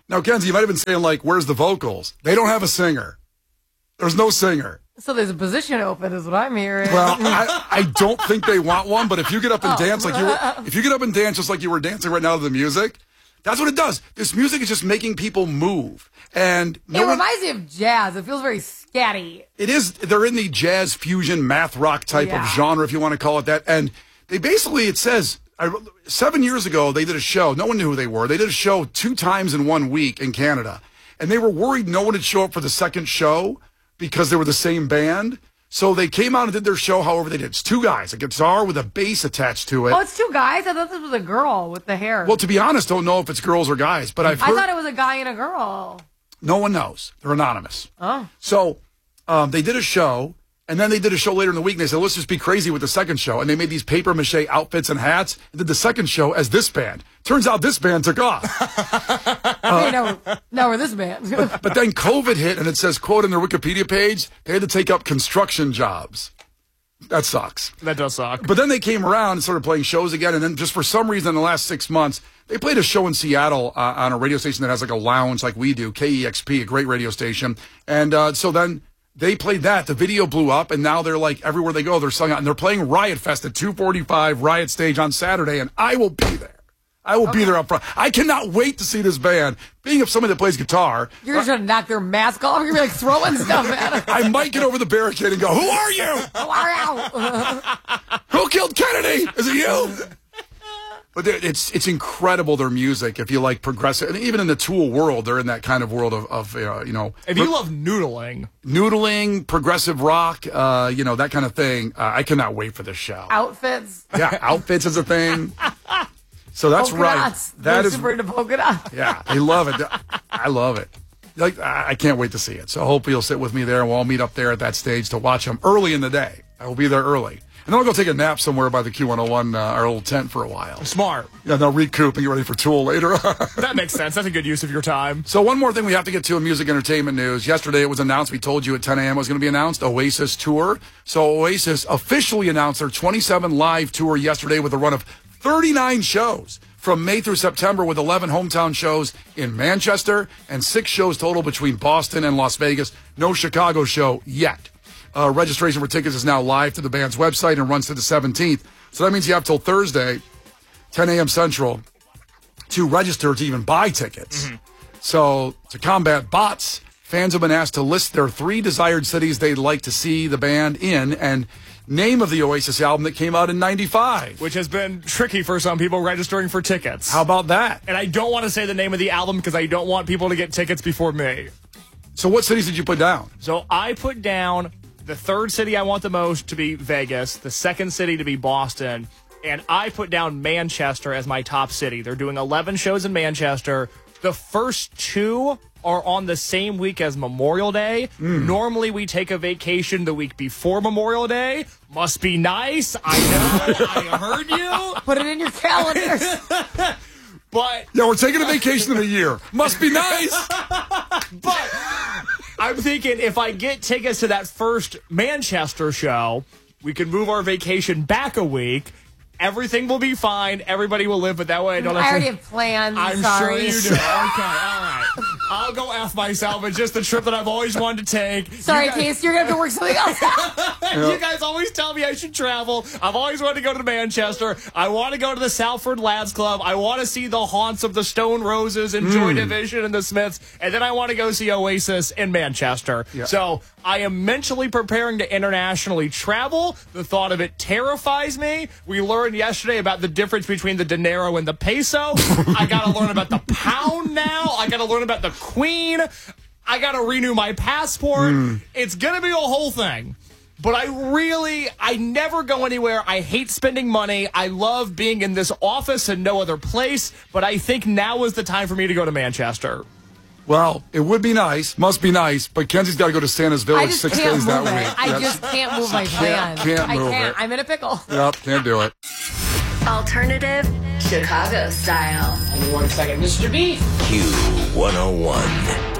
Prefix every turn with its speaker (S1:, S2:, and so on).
S1: Now, Kenzie, you might have been saying, like, where's the vocals? They don't have a singer. There's no singer.
S2: So there's a position open, is what I'm hearing.
S1: Well, I don't think they want one, but if you get up and dance like if you get up and dance just like you were dancing right now to the music, that's what it does. This music is just making people move. And
S2: it reminds me of jazz. It feels very scatty.
S1: It is. They're in the jazz fusion math rock type of genre, if you want to call it that. And they basically, it says, 7 years ago, they did a show. No one knew who they were. They did a show 2 times in 1 week in Canada. And they were worried no one would show up for the second show because they were the same band. So they came out and did their show however they did. It's 2 guys, a guitar with a bass attached to it.
S2: Oh, it's 2 guys? I thought this was a girl with the hair.
S1: Well, to be honest, don't know if it's girls or guys, but I
S2: thought it was a guy and a girl.
S1: No one knows. They're anonymous.
S2: Oh.
S1: So they did a show, and then they did a show later in the week, and they said, let's just be crazy with the second show. And they made these papier-mâché outfits and hats, and did the second show as this band. Turns out this band took off.
S2: Now we're this band.
S1: but then COVID hit, and it says, quote, in their Wikipedia page, they had to take up construction jobs. That sucks.
S3: That does suck.
S1: But then they came around and started playing shows again, and then just for some reason in the last 6 months, they played a show in Seattle on a radio station that has like a lounge like we do, KEXP, a great radio station. And so then they played that. The video blew up, and now they're like, everywhere they go, they're selling out. And they're playing Riot Fest at 245 Riot Stage on Saturday, and I will be there. I will be there up front. I cannot wait to see this band. Being of somebody that plays guitar.
S2: You're just going to knock their mask off? You're going to be like throwing stuff at them.
S1: I might get over the barricade and go, who are you?
S2: Who are you?
S1: Who killed Kennedy? Is it you? But it's incredible, their music. If you like progressive, and even in the Tool world, they're in that kind of world of you know.
S3: If you love
S1: noodling, progressive rock, you know, that kind of thing. I cannot wait for this show.
S2: Outfits.
S1: Yeah, outfits is a thing. So that's
S2: polka
S1: right.
S2: Dots.
S1: That is
S2: super into polka dots.
S1: Yeah, they love it. I love it. Like, I can't wait to see it. So I hope you'll sit with me there, and we'll all meet up there at that stage to watch them early in the day. I will be there early. And then I'll go take a nap somewhere by the Q101, our little tent for a while.
S3: Smart.
S1: Yeah, they'll recoup and get ready for Tool later.
S3: That makes sense. That's a good use of your time.
S1: So one more thing we have to get to in music entertainment news. Yesterday it was announced, we told you at 10 a.m. it was going to be announced, Oasis tour. So Oasis officially announced their 27 live tour yesterday with a run of 39 shows from May through September, with 11 hometown shows in Manchester and 6 shows total between Boston and Las Vegas. No Chicago show yet. Registration for tickets is now live to the band's website and runs to the 17th. So that means you have till Thursday, 10 a.m. Central, to register to even buy tickets. Mm-hmm. So to combat bots, fans have been asked to list their 3 desired cities they'd like to see the band in, and name of the Oasis album that came out in 95.
S3: Which has been tricky for some people registering for tickets.
S1: How about that?
S3: And I don't want to say the name of the album because I don't want people to get tickets before me.
S1: So what cities did you put down?
S3: So I put down the 3rd city I want the most to be Vegas, the 2nd city to be Boston, and I put down Manchester as my top city. They're doing 11 shows in Manchester. The first 2 are on the same week as Memorial Day. Normally we take a vacation the week before Memorial Day. Must be nice. I know. I heard you.
S2: Put it in your calendars.
S3: But
S1: yeah, we're taking a vacation in a year. Must be nice.
S3: But I'm thinking if I get tickets to that first Manchester show, we can move our vacation back a week. Everything will be fine. Everybody will live, but that way I don't have to...
S2: I already have plans.
S3: I'm
S2: sorry.
S3: sure you do. Okay, all right. I'll go F myself. It's just the trip that I've always wanted to take.
S2: Sorry, Case, you're going to have to work something else out.
S3: You guys always tell me I should travel. I've always wanted to go to Manchester. I want to go to the Salford Lads Club. I want to see the haunts of the Stone Roses and Joy Division and the Smiths. And then I want to go see Oasis in Manchester. Yeah. So I am mentally preparing to internationally travel. The thought of it terrifies me. We learned yesterday about the difference between the dinero and the peso. I got to learn about the pound now. I got to learn about the Queen. I got to renew my passport. It's going to be a whole thing. But I never go anywhere. I hate spending money. I love being in this office and no other place. But I think now is the time for me to go to Manchester.
S1: Well, it would be nice, must be nice, but Kenzie's got to go to Santa's Village 6 days that week.
S2: I just can't move my plans.
S1: Can't move it.
S2: I'm in a pickle.
S1: Yep, can't do it.
S4: Alternative Chicago style.
S3: Give me 1 second, Mr. B.
S5: Q101.